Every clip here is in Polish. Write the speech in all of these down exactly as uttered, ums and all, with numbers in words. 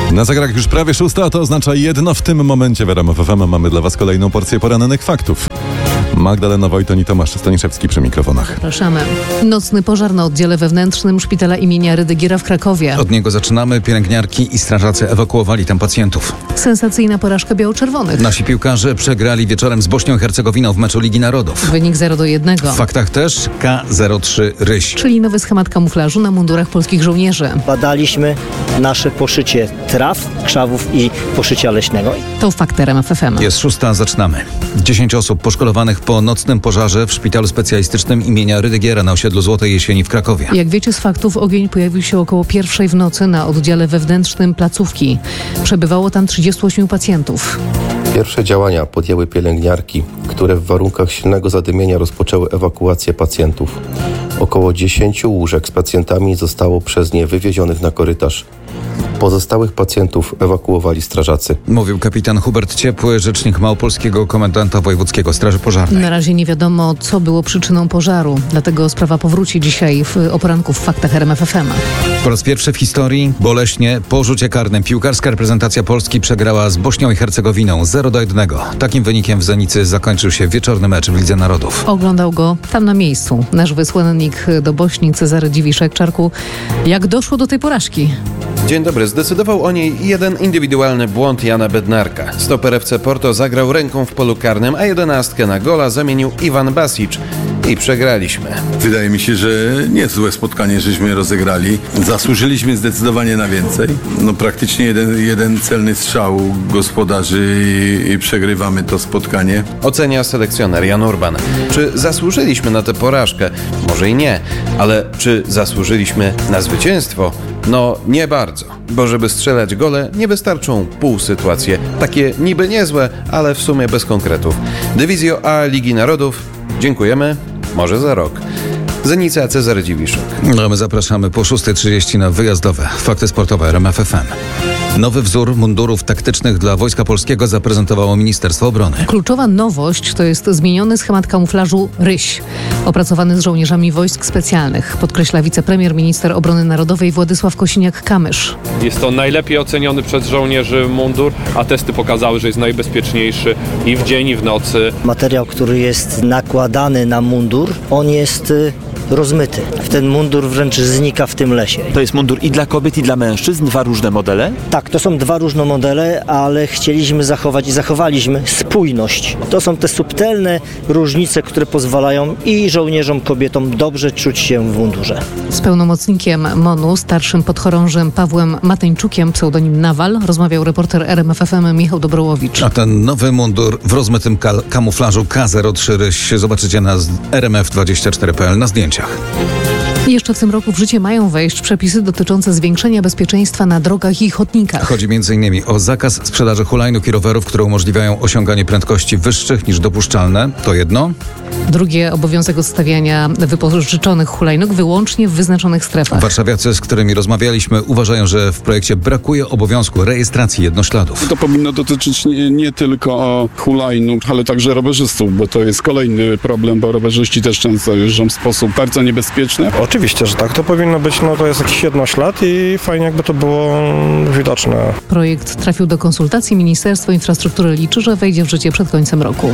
Na zegarach już prawie szósta, a to oznacza jedno. W tym momencie w R M F F M mamy dla Was kolejną porcję porannych faktów. Magdalena Wojton i Tomasz Staniszewski przy mikrofonach. Zapraszamy. Nocny pożar na oddziale wewnętrznym szpitala imienia Rydygiera w Krakowie. Od niego zaczynamy. Pielęgniarki i strażacy ewakuowali tam pacjentów. Sensacyjna porażka biało-czerwonych. Nasi piłkarze przegrali wieczorem z Bośnią i Hercegowiną w meczu Ligi Narodów. Wynik zero do jednego. W faktach też K zero trzy Ryś. Czyli nowy schemat kamuflażu na mundurach polskich żołnierzy. Badaliśmy nasze poszycie traw, krzawów i poszycia leśnego. To fakt R M F F M. Jest szósta, zaczynamy. Dziesięć osób poszkolowanych po nocnym pożarze w szpitalu specjalistycznym imienia Rydygiera na osiedlu Złotej Jesieni w Krakowie. Jak wiecie z faktów, ogień pojawił się około pierwszej w nocy na oddziale wewnętrznym placówki. Przebywało tam trzydziestu ośmiu pacjentów. Pierwsze działania podjęły pielęgniarki, które w warunkach silnego zadymienia rozpoczęły ewakuację pacjentów. Około dziesięciu łóżek z pacjentami zostało przez nie wywiezionych na korytarz. Pozostałych pacjentów ewakuowali strażacy. Mówił kapitan Hubert Ciepły, rzecznik małopolskiego komendanta wojewódzkiego Straży Pożarnej. Na razie nie wiadomo, co było przyczyną pożaru, dlatego sprawa powróci dzisiaj w o poranku w faktach R M F F M. Po raz pierwszy w historii, boleśnie, po rzucie karnym piłkarska reprezentacja Polski przegrała z Bośnią i Hercegowiną zero do jednego. Takim wynikiem w Zenicy zakończył się wieczorny mecz w Lidze Narodów. Oglądał go tam na miejscu nasz wysłannik do Bośni Cezary Dziwiszek-Czarku. Jak doszło do tej porażki? Dzień dobry. Zdecydował o niej jeden indywidualny błąd Jana Bednarka. Stoper F C Porto zagrał ręką w polu karnym, a jedenastkę na gola zamienił Ivan Basic i przegraliśmy. Wydaje mi się, że niezłe spotkanie żeśmy rozegrali. Zasłużyliśmy zdecydowanie na więcej. No praktycznie jeden, jeden celny strzał gospodarzy i, i przegrywamy to spotkanie. Ocenia selekcjoner Jan Urban. Czy zasłużyliśmy na tę porażkę? Może i nie, ale czy zasłużyliśmy na zwycięstwo? No nie bardzo, bo żeby strzelać gole nie wystarczą półsytuacje. Takie niby niezłe, ale w sumie bez konkretów. Dywizjo A Ligi Narodów, dziękujemy, może za rok. Zenica, Cezary Dziwiszek. No, my zapraszamy po szósta trzydzieści na wyjazdowe Fakty sportowe R M F F M. Nowy wzór mundurów taktycznych dla Wojska Polskiego zaprezentowało Ministerstwo Obrony. Kluczowa nowość to jest zmieniony schemat kamuflażu Ryś, opracowany z żołnierzami wojsk specjalnych, podkreśla wicepremier minister obrony narodowej Władysław Kosiniak-Kamysz. Jest to najlepiej oceniony przez żołnierzy mundur, a testy pokazały, że jest najbezpieczniejszy i w dzień, i w nocy. Materiał, który jest nakładany na mundur, on jest rozmyty. Ten mundur wręcz znika w tym lesie. To jest mundur i dla kobiet, i dla mężczyzn? Dwa różne modele? Tak, to są dwa różne modele, ale chcieliśmy zachować i zachowaliśmy spójność. To są te subtelne różnice, które pozwalają i żołnierzom, kobietom dobrze czuć się w mundurze. Z pełnomocnikiem MON-u, starszym podchorążym Pawłem Mateńczukiem, pseudonim Nawal, rozmawiał reporter R M F F M Michał Dobrołowicz. A ten nowy mundur w rozmytym kal- kamuflażu K zero trzy Ryś zobaczycie na R M F dwadzieścia cztery kropka p l na zdjęciach. Jeszcze w tym roku w życie mają wejść przepisy dotyczące zwiększenia bezpieczeństwa na drogach i chodnikach. Chodzi m.in. o zakaz sprzedaży hulajnóg i rowerów, które umożliwiają osiąganie prędkości wyższych niż dopuszczalne. To jedno. Drugie, obowiązek odstawiania wypożyczonych hulajnóg wyłącznie w wyznaczonych strefach. Warszawiacy, z którymi rozmawialiśmy, uważają, że w projekcie brakuje obowiązku rejestracji jednośladów. To powinno dotyczyć nie, nie tylko hulajnóg, ale także rowerzystów, bo to jest kolejny problem, bo rowerzyści też często jeżdżą w sposób bardzo niebezpieczny. Oczywiście, że tak. To powinno być, no to jest jakiś jednoślad i fajnie jakby to było widoczne. Projekt trafił do konsultacji. Ministerstwo Infrastruktury liczy, że wejdzie w życie przed końcem roku.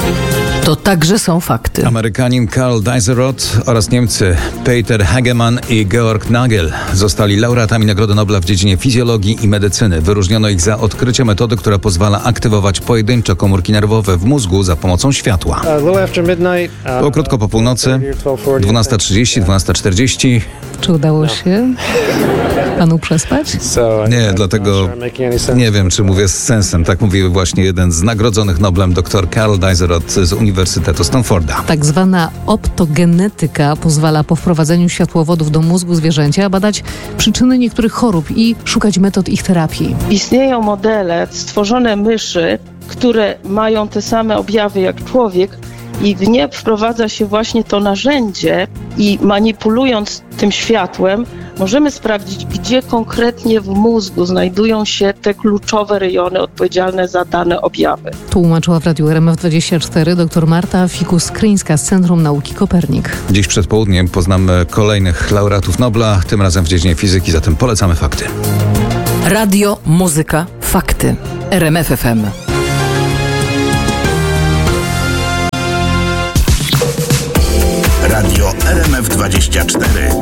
To także są fakty. Amerykanin Karl Deiseroth oraz Niemcy Peter Hagemann i Georg Nagel zostali laureatami Nagrody Nobla w dziedzinie fizjologii i medycyny. Wyróżniono ich za odkrycie metody, która pozwala aktywować pojedyncze komórki nerwowe w mózgu za pomocą światła. Było krótko po północy, dwunasta trzydzieści, dwunasta czterdzieści. Czy udało się panu przespać? Nie, dlatego nie wiem, czy mówię z sensem. Tak mówił właśnie jeden z nagrodzonych Noblem dr Karl Deiseroth z Uniwersytetu Stanforda. Tak zwana optogenetyka pozwala po wprowadzeniu światłowodów do mózgu zwierzęcia badać przyczyny niektórych chorób i szukać metod ich terapii. Istnieją modele, stworzone myszy, które mają te same objawy jak człowiek, i w nie wprowadza się właśnie to narzędzie i manipulując tym światłem możemy sprawdzić, gdzie konkretnie w mózgu znajdują się te kluczowe rejony odpowiedzialne za dane objawy. Tłumaczyła w Radiu R M F dwadzieścia cztery dr Marta Fikus-Kryńska z Centrum Nauki Kopernik. Dziś przed południem poznamy kolejnych laureatów Nobla, tym razem w dziedzinie fizyki, zatem polecamy fakty. Radio, muzyka, fakty. R M F F M. Radio R M F dwadzieścia cztery.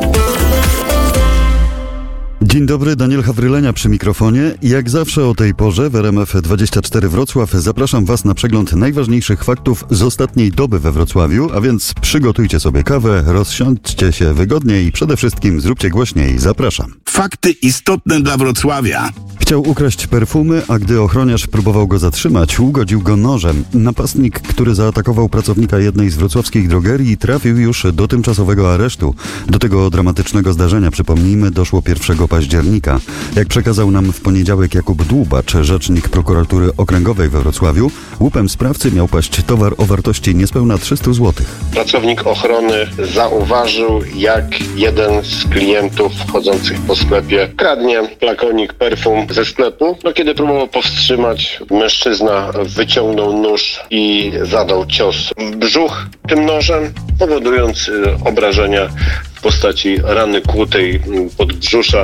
Dzień dobry, Daniel Hawrylenia przy mikrofonie. Jak zawsze o tej porze w R M F dwadzieścia cztery Wrocław zapraszam Was na przegląd najważniejszych faktów z ostatniej doby we Wrocławiu, a więc przygotujcie sobie kawę, rozsiądźcie się wygodnie i przede wszystkim zróbcie głośniej. Zapraszam. Fakty istotne dla Wrocławia. Chciał ukraść perfumy, a gdy ochroniarz próbował go zatrzymać, ugodził go nożem. Napastnik, który zaatakował pracownika jednej z wrocławskich drogerii, trafił już do tymczasowego aresztu. Do tego dramatycznego zdarzenia, przypomnijmy, doszło pierwszego października. Jak przekazał nam w poniedziałek Jakub Dłubacz, rzecznik prokuratury okręgowej we Wrocławiu, łupem sprawcy miał paść towar o wartości niespełna trzysta złotych. Pracownik ochrony zauważył, jak jeden z klientów wchodzących po sklepie kradnie flakonik perfum ze sklepu. No, kiedy próbował powstrzymać, mężczyzna wyciągnął nóż i zadał cios w brzuch tym nożem, powodując obrażenia w postaci rany kłutej podbrzusza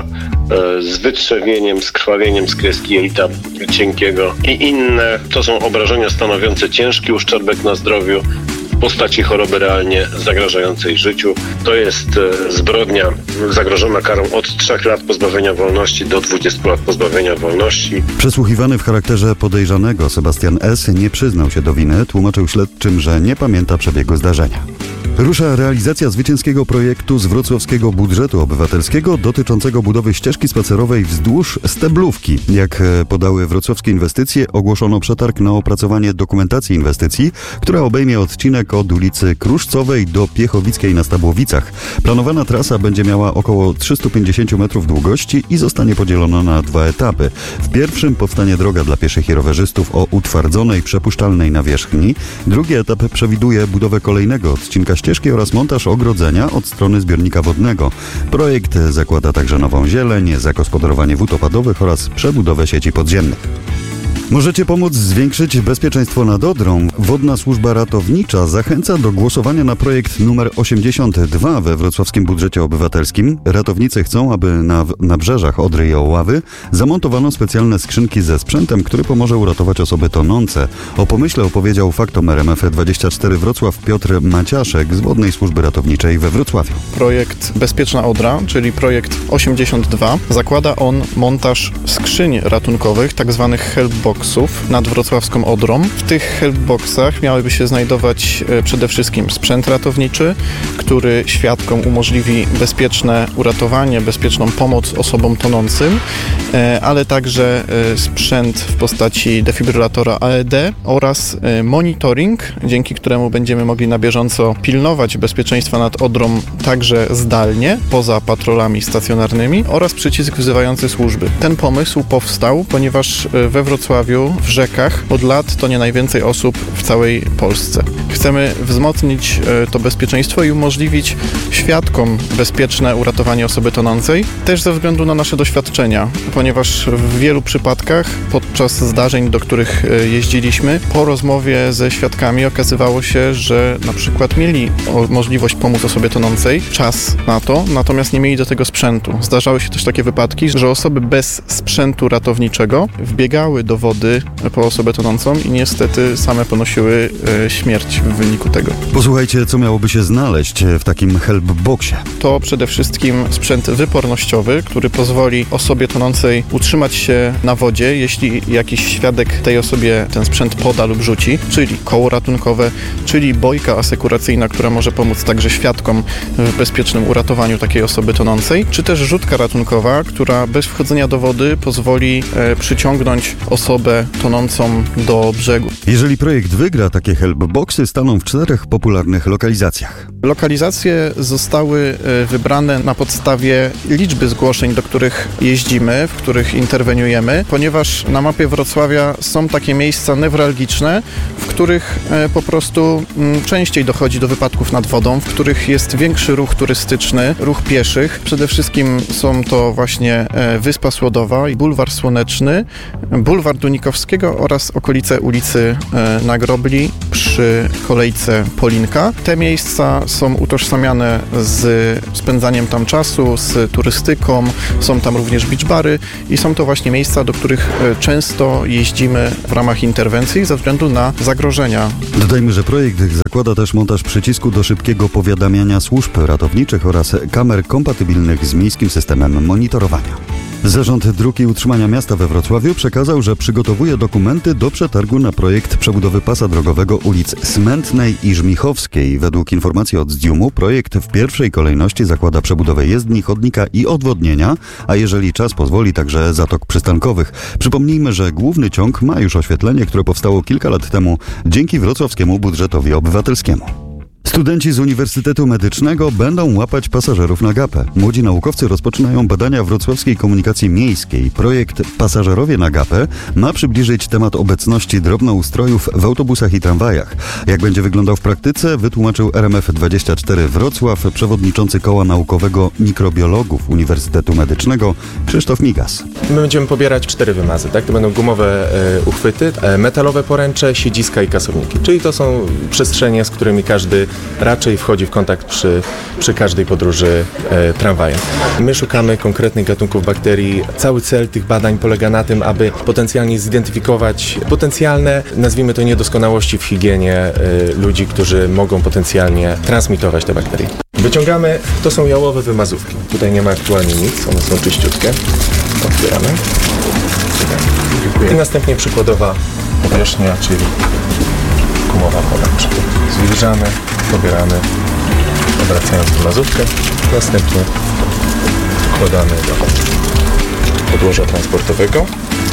z wytrzewieniem, z krwawieniem z kreski jelita cienkiego i inne. To są obrażenia stanowiące ciężki uszczerbek na zdrowiu w postaci choroby realnie zagrażającej życiu. To jest zbrodnia zagrożona karą od trzech lat pozbawienia wolności do dwudziestu lat pozbawienia wolności. Przesłuchiwany w charakterze podejrzanego Sebastian S. nie przyznał się do winy, tłumaczył śledczym, że nie pamięta przebiegu zdarzenia. Rusza realizacja zwycięskiego projektu z wrocławskiego budżetu obywatelskiego dotyczącego budowy ścieżki spacerowej wzdłuż Steblówki. Jak podały wrocławskie inwestycje, ogłoszono przetarg na opracowanie dokumentacji inwestycji, która obejmie odcinek od ulicy Kruszcowej do Piechowickiej na Stabłowicach. Planowana trasa będzie miała około trzysta pięćdziesiąt metrów długości i zostanie podzielona na dwa etapy. W pierwszym powstanie droga dla pieszych i rowerzystów o utwardzonej, przepuszczalnej nawierzchni. Drugi etap przewiduje budowę kolejnego odcinka ścieżki oraz montaż ogrodzenia od strony zbiornika wodnego. Projekt zakłada także nową zieleń, zagospodarowanie wód opadowych oraz przebudowę sieci podziemnych. Możecie pomóc zwiększyć bezpieczeństwo nad Odrą. Wodna Służba Ratownicza zachęca do głosowania na projekt numer osiemdziesiąt dwa we wrocławskim budżecie obywatelskim. Ratownicy chcą, aby na nabrzeżach Odry i Oławy zamontowano specjalne skrzynki ze sprzętem, który pomoże uratować osoby tonące. O pomyśle opowiedział faktom R M F dwadzieścia cztery Wrocław Piotr Maciaszek z Wodnej Służby Ratowniczej we Wrocławiu. Projekt Bezpieczna Odra, czyli projekt osiemdziesiąt dwa, zakłada on montaż skrzyń ratunkowych, tzw. helpboxów nad wrocławską Odrą. W tych helpboxach miałyby się znajdować przede wszystkim sprzęt ratowniczy, który świadkom umożliwi bezpieczne uratowanie, bezpieczną pomoc osobom tonącym, ale także sprzęt w postaci defibrylatora A E D oraz monitoring, dzięki któremu będziemy mogli na bieżąco pilnować bezpieczeństwa nad Odrą także zdalnie, poza patrolami stacjonarnymi, oraz przycisk wzywający służby. Ten pomysł powstał, ponieważ we Wrocławiu w rzekach od lat tonie najwięcej osób w całej Polsce. Chcemy wzmocnić to bezpieczeństwo i umożliwić świadkom bezpieczne uratowanie osoby tonącej, też ze względu na nasze doświadczenia, ponieważ w wielu przypadkach podczas zdarzeń, do których jeździliśmy, po rozmowie ze świadkami okazywało się, że na przykład mieli możliwość pomóc osobie tonącej, czas na to, natomiast nie mieli do tego sprzętu. Zdarzały się też takie wypadki, że osoby bez sprzętu ratowniczego wbiegały do wody po osobę tonącą i niestety same ponosiły e, śmierć w wyniku tego. Posłuchajcie, co miałoby się znaleźć w takim helpboxie. To przede wszystkim sprzęt wypornościowy, który pozwoli osobie tonącej utrzymać się na wodzie, jeśli jakiś świadek tej osobie ten sprzęt poda lub rzuci, czyli koło ratunkowe, czyli bojka asekuracyjna, która może pomóc także świadkom w bezpiecznym uratowaniu takiej osoby tonącej, czy też rzutka ratunkowa, która bez wchodzenia do wody pozwoli e, przyciągnąć osobę tonącą do brzegu. Jeżeli projekt wygra, takie helpboxy staną w czterech popularnych lokalizacjach. Lokalizacje zostały wybrane na podstawie liczby zgłoszeń, do których jeździmy, w których interweniujemy, ponieważ na mapie Wrocławia są takie miejsca newralgiczne, w których po prostu częściej dochodzi do wypadków nad wodą, w których jest większy ruch turystyczny, ruch pieszych. Przede wszystkim są to właśnie Wyspa Słodowa i Bulwar Słoneczny, Bulwar Dunajski Krynikowskiego oraz okolice ulicy Nagrobli przy kolejce Polinka. Te miejsca są utożsamiane z spędzaniem tam czasu, z turystyką, są tam również beach bary i są to właśnie miejsca, do których często jeździmy w ramach interwencji ze względu na zagrożenia. Dodajmy, że projekt zakłada też montaż przycisku do szybkiego powiadamiania służb ratowniczych oraz kamer kompatybilnych z miejskim systemem monitorowania. Zarząd Dróg i Utrzymania Miasta we Wrocławiu przekazał, że przygotowuje dokumenty do przetargu na projekt przebudowy pasa drogowego ulic Smętnej i Żmichowskiej. Według informacji od Zdiumu projekt w pierwszej kolejności zakłada przebudowę jezdni, chodnika i odwodnienia, a jeżeli czas pozwoli, także zatok przystankowych. Przypomnijmy, że główny ciąg ma już oświetlenie, które powstało kilka lat temu dzięki wrocławskiemu budżetowi obywatelskiemu. Studenci z Uniwersytetu Medycznego będą łapać pasażerów na gapę. Młodzi naukowcy rozpoczynają badania wrocławskiej komunikacji miejskiej. Projekt Pasażerowie na gapę ma przybliżyć temat obecności drobnoustrojów w autobusach i tramwajach. Jak będzie wyglądał w praktyce, wytłumaczył R M F dwadzieścia cztery Wrocław przewodniczący Koła Naukowego Mikrobiologów Uniwersytetu Medycznego Krzysztof Migas. My będziemy pobierać cztery wymazy, tak? To będą gumowe e, uchwyty, e, metalowe poręcze, siedziska i kasowniki. Czyli to są przestrzenie, z którymi każdy raczej wchodzi w kontakt przy, przy każdej podróży e, tramwajem. My szukamy konkretnych gatunków bakterii. Cały cel tych badań polega na tym, aby potencjalnie zidentyfikować potencjalne, nazwijmy to, niedoskonałości w higienie e, ludzi, którzy mogą potencjalnie transmitować te bakterie. Wyciągamy, to są jałowe wymazówki. Tutaj nie ma aktualnie nic, one są czyściutkie. Otwieramy. I następnie przykładowa powierzchnia, czyli gumowa poręcza. Zwilżamy, pobieramy, obracając wymazówkę, następnie wkładamy do podłoża transportowego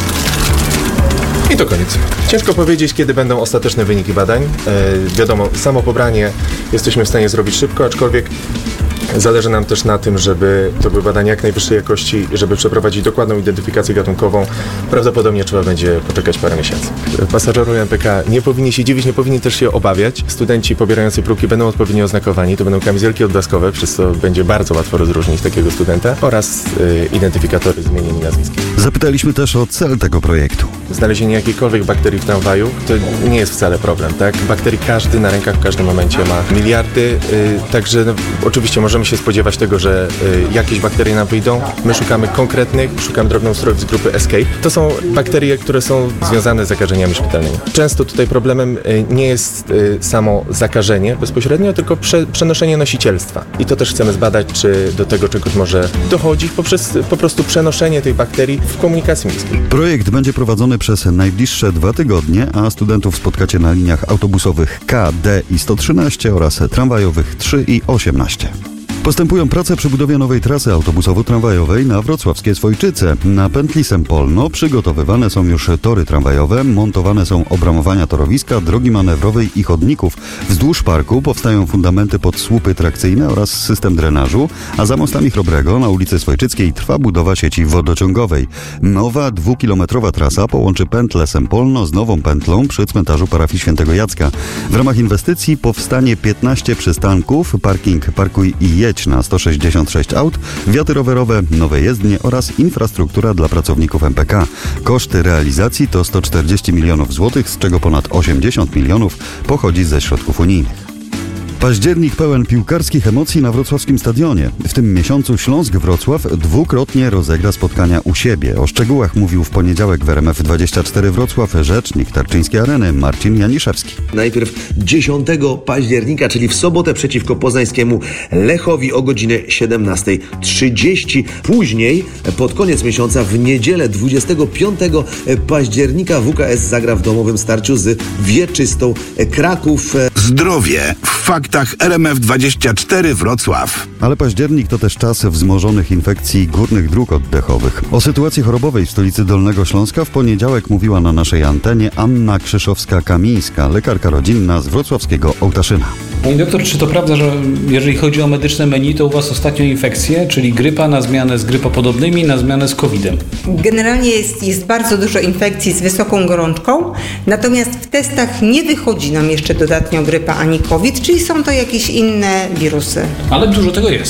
i to koniec. Ciężko powiedzieć, kiedy będą ostateczne wyniki badań. E, wiadomo, samo pobranie jesteśmy w stanie zrobić szybko, aczkolwiek zależy nam też na tym, żeby to były badania jak najwyższej jakości i żeby przeprowadzić dokładną identyfikację gatunkową. Prawdopodobnie trzeba będzie poczekać parę miesięcy. Pasażerowie M P K nie powinni się dziwić, nie powinni też się obawiać. Studenci pobierający próbki będą odpowiednio oznakowani. To będą kamizelki odblaskowe, przez co będzie bardzo łatwo rozróżnić takiego studenta oraz y, identyfikatory z imieniem i nazwiskiem. Zapytaliśmy też o cel tego projektu. Znalezienie jakiejkolwiek bakterii w tramwaju to nie jest wcale problem, tak? Bakterii każdy na rękach w każdym momencie ma miliardy, y, także no, oczywiście możemy się spodziewać tego, że y, jakieś bakterie nam wyjdą. My szukamy konkretnych, szukamy drobnoustrojów z grupy Escape. To są bakterie, które są związane z zakażeniami szpitalnymi. Często tutaj problemem y, nie jest y, samo zakażenie bezpośrednio, tylko prze, przenoszenie nosicielstwa. I to też chcemy zbadać, czy do tego czegoś może dochodzić poprzez po prostu przenoszenie tych bakterii w komunikacji miejskiej. Projekt będzie prowadzony przez najbliższe dwa tygodnie, a studentów spotkacie na liniach autobusowych K, D i sto trzynaście oraz tramwajowych trzy i osiemnaście. Postępują prace przy budowie nowej trasy autobusowo-tramwajowej na wrocławskie Swojczyce. Na pętli Sempolno przygotowywane są już tory tramwajowe, montowane są obramowania torowiska, drogi manewrowej i chodników. Wzdłuż parku powstają fundamenty pod słupy trakcyjne oraz system drenażu, a za mostami Chrobrego na ulicy Swojczyckiej trwa budowa sieci wodociągowej. Nowa dwukilometrowa trasa połączy pętlę Sempolno z nową pętlą przy cmentarzu parafii Świętego Jacka. W ramach inwestycji powstanie piętnaście przystanków, parking Parkuj i Jedź na sto sześćdziesiąt sześć aut, wiaty rowerowe, nowe jezdnie oraz infrastruktura dla pracowników M P K. Koszty realizacji to sto czterdzieści milionów złotych, z czego ponad osiemdziesiąt milionów pochodzi ze środków unijnych. Październik pełen piłkarskich emocji na wrocławskim stadionie. W tym miesiącu Śląsk-Wrocław dwukrotnie rozegra spotkania u siebie. O szczegółach mówił w poniedziałek w R M F dwadzieścia cztery Wrocław rzecznik Tarczyńskiej Areny Marcin Janiszewski. Najpierw dziesiątego października, czyli w sobotę przeciwko poznańskiemu Lechowi o godzinie siedemnasta trzydzieści. Później, pod koniec miesiąca, w niedzielę dwudziestego piątego października W K S zagra w domowym starciu z Wieczystą Kraków. Zdrowie w faktach R M F dwadzieścia cztery Wrocław. Ale październik to też czas wzmożonych infekcji górnych dróg oddechowych. O sytuacji chorobowej w stolicy Dolnego Śląska w poniedziałek mówiła na naszej antenie Anna Krzyszowska-Kamińska, lekarka rodzinna z wrocławskiego Ołtaszyna. Pani doktor, czy to prawda, że jeżeli chodzi o medyczne menu, to u Was ostatnio infekcje, czyli grypa na zmianę z grypopodobnymi, na zmianę z kowidem? Generalnie jest, jest bardzo dużo infekcji z wysoką gorączką, natomiast w testach nie wychodzi nam jeszcze dodatnio grypa ani COVID, czyli są to jakieś inne wirusy. Ale dużo tego jest.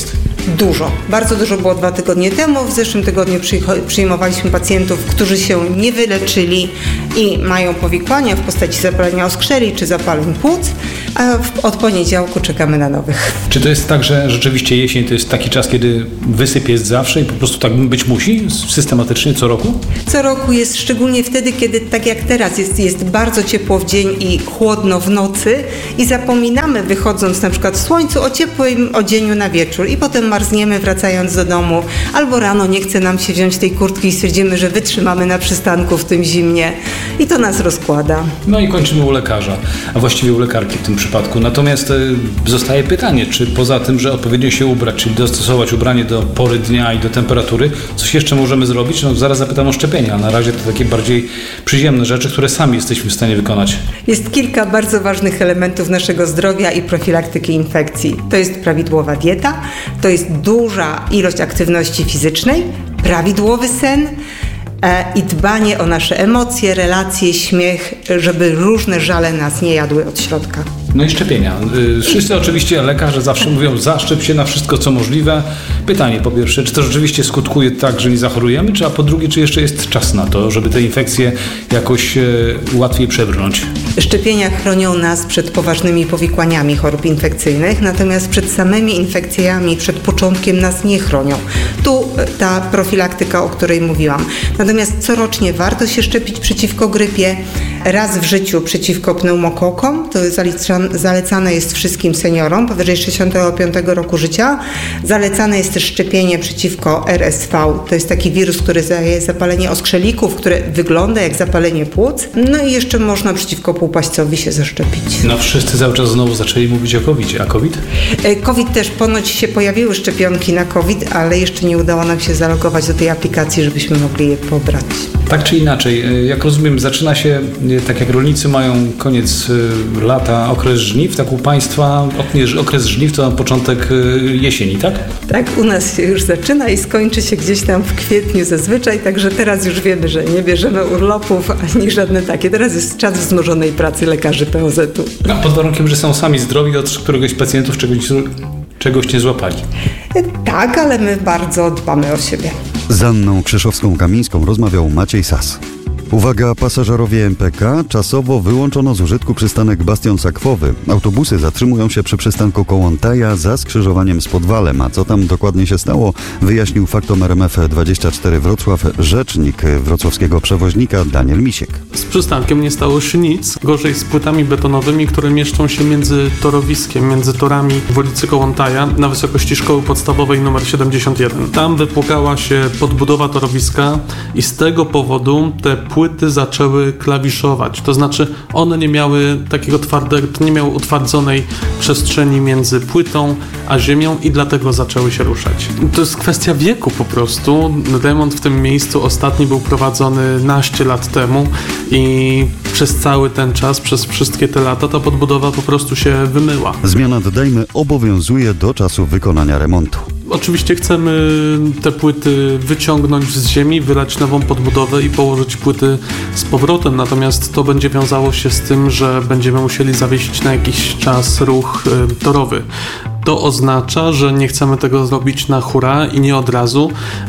dużo. Bardzo dużo było dwa tygodnie temu. W zeszłym tygodniu przyjmowaliśmy pacjentów, którzy się nie wyleczyli i mają powikłania w postaci zapalenia oskrzeli czy zapaleń płuc, a od poniedziałku czekamy na nowych. Czy to jest tak, że rzeczywiście jesień to jest taki czas, kiedy wysyp jest zawsze i po prostu tak być musi systematycznie co roku? Co roku jest szczególnie wtedy, kiedy tak jak teraz jest, jest bardzo ciepło w dzień i chłodno w nocy i zapominamy wychodząc na przykład w słońcu o ciepłym odzieniu na wieczór i potem marzniemy wracając do domu albo rano nie chce nam się wziąć tej kurtki i stwierdzimy, że wytrzymamy na przystanku w tym zimnie i to nas rozkłada. No i kończymy u lekarza, a właściwie u lekarki w tym przypadku. Natomiast y, zostaje pytanie, czy poza tym, że odpowiednio się ubrać, czyli dostosować ubranie do pory dnia i do temperatury, coś jeszcze możemy zrobić? No zaraz zapytam o szczepienia, a na razie to takie bardziej przyziemne rzeczy, które sami jesteśmy w stanie wykonać. Jest kilka bardzo ważnych elementów naszego zdrowia i profilaktyki infekcji. To jest prawidłowa dieta, to jest duża ilość aktywności fizycznej, prawidłowy sen e, i dbanie o nasze emocje, relacje, śmiech, żeby różne żale nas nie jadły od środka. No i szczepienia. Wszyscy oczywiście, lekarze zawsze mówią, zaszczep się na wszystko, co możliwe. Pytanie po pierwsze, czy to rzeczywiście skutkuje tak, że nie zachorujemy, czy a po drugie, czy jeszcze jest czas na to, żeby te infekcje jakoś e, łatwiej przebrnąć? Szczepienia chronią nas przed poważnymi powikłaniami chorób infekcyjnych, natomiast przed samymi infekcjami, przed początkiem nas nie chronią. Tu ta profilaktyka, o której mówiłam. Natomiast corocznie warto się szczepić przeciwko grypie, raz w życiu przeciwko pneumokokom, to jest zalecane jest wszystkim seniorom powyżej sześćdziesiątego piątego roku życia. Zalecane jest też szczepienie przeciwko R S V. To jest taki wirus, który daje zapalenie oskrzelików, które wygląda jak zapalenie płuc. No i jeszcze można przeciwko półpaścowi się zaszczepić. No wszyscy cały czas znowu zaczęli mówić o kowidzie. A COVID? COVID też ponoć się pojawiły szczepionki na COVID, ale jeszcze nie udało nam się zalogować do tej aplikacji, żebyśmy mogli je pobrać. Tak czy inaczej, jak rozumiem, zaczyna się, tak jak rolnicy mają koniec lata, okres żniw, tak u Państwa okres żniw to początek jesieni, tak? Tak, u nas się już zaczyna i skończy się gdzieś tam w kwietniu zazwyczaj, także teraz już wiemy, że nie bierzemy urlopów ani żadne takie. Teraz jest czas wzmożonej pracy lekarzy P O Z-u. A pod warunkiem, że są sami zdrowi, od któregoś z pacjentów czegoś, czegoś nie złapali. Tak, ale my bardzo dbamy o siebie. Z Anną Krzyszowską-Kamińską rozmawiał Maciej Sas. Uwaga, pasażerowie M P K, czasowo wyłączono z użytku przystanek Bastion Sakwowy. Autobusy zatrzymują się przy przystanku Kołątaja za skrzyżowaniem z Podwalem. A co tam dokładnie się stało, wyjaśnił faktom R M F dwadzieścia cztery Wrocław rzecznik wrocławskiego przewoźnika Daniel Misiek. Z przystankiem nie stało się nic. Gorzej z płytami betonowymi, które mieszczą się między torowiskiem, między torami w ulicy Kołątaja na wysokości Szkoły Podstawowej nr siedemdziesiąt jeden. Tam wypłukała się podbudowa torowiska i z tego powodu te płyty Płyty zaczęły klawiszować, to znaczy one nie miały takiego twardego, nie miały utwardzonej przestrzeni między płytą a ziemią i dlatego zaczęły się ruszać. To jest kwestia wieku po prostu. Remont w tym miejscu ostatni był prowadzony naście lat temu i przez cały ten czas, przez wszystkie te lata ta podbudowa po prostu się wymyła. Zmiana, dodajmy, obowiązuje do czasu wykonania remontu. Oczywiście chcemy te płyty wyciągnąć z ziemi, wylać nową podbudowę i położyć płyty z powrotem, natomiast to będzie wiązało się z tym, że będziemy musieli zawiesić na jakiś czas ruch y, torowy. To oznacza, że nie chcemy tego zrobić na hura i nie od razu.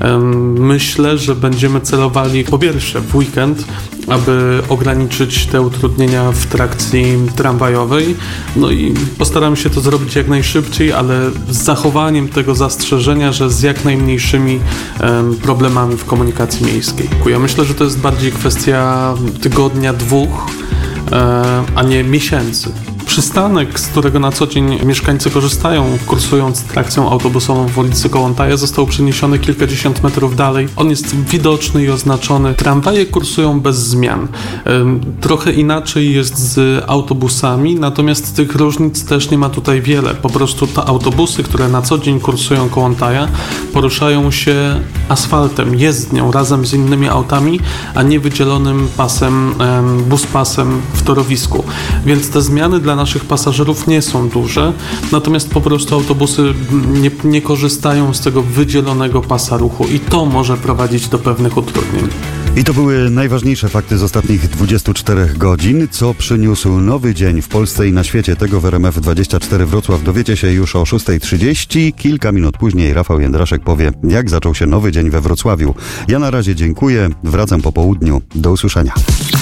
Myślę, że będziemy celowali po pierwsze w weekend, aby ograniczyć te utrudnienia w trakcji tramwajowej. No i postaramy się to zrobić jak najszybciej, ale z zachowaniem tego zastrzeżenia, że z jak najmniejszymi problemami w komunikacji miejskiej. Ja myślę, że to jest bardziej kwestia tygodnia, dwóch, a nie miesięcy. Przystanek, z którego na co dzień mieszkańcy korzystają, kursując trakcją autobusową w ulicy Kołątaja, został przeniesiony kilkadziesiąt metrów dalej. On jest widoczny i oznaczony. Tramwaje kursują bez zmian. Trochę inaczej jest z autobusami, natomiast tych różnic też nie ma tutaj wiele. Po prostu te autobusy, które na co dzień kursują Kołątaja, poruszają się asfaltem, jezdnią razem z innymi autami, a nie wydzielonym pasem, buspasem w torowisku. Więc te zmiany dla naszych pasażerów nie są duże, natomiast po prostu autobusy nie, nie korzystają z tego wydzielonego pasa ruchu i to może prowadzić do pewnych utrudnień. I to były najważniejsze fakty z ostatnich dwudziestu czterech godzin. Co przyniósł nowy dzień w Polsce i na świecie? Tego w R M F dwadzieścia cztery Wrocław dowiecie się już o szósta trzydzieści. Kilka minut później Rafał Jędraszek powie, jak zaczął się nowy dzień we Wrocławiu. Ja na razie dziękuję. Wracam po południu. Do usłyszenia.